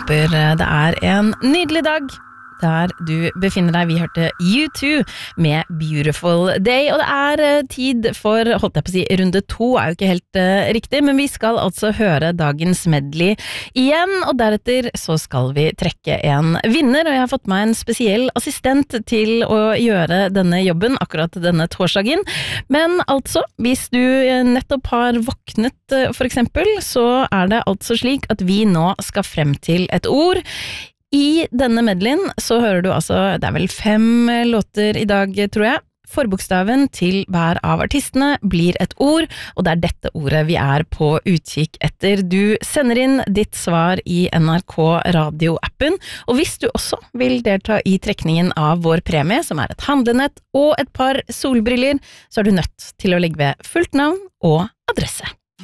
håper det en nydelig dag der du befinner deg. Vi hørte U2 med Beautiful Day, og det tid for, holdt jeg på å si, runde 2 jo ikke helt riktig, men vi skal altså høre dagens medley igjen, og deretter så skal vi trekke en vinner, og jeg har fått meg en spesiell assistent til å gjøre denne jobben akkurat denne torsdagen. Men altså, hvis du nettopp har våknet for eksempel, så det altså slik at vi nå skal frem til et ord. I denne medleyen så hører du altså, det vel 5 låter i dag, tror jeg. Forbokstaven til hver av artistene blir et ord, og det dette ordet vi på utkikk etter. Du sender inn ditt svar i NRK Radio-appen, og hvis du også vil delta i trekningen av vår premie, som et handlenett og et par solbriller, så du nødt til å legge ved fullt navn og adresse.